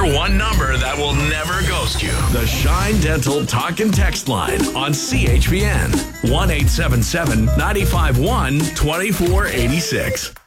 one number that will never ghost you. The Shine Dental Talk and Text Line on CHPN. 1-877-951-2486.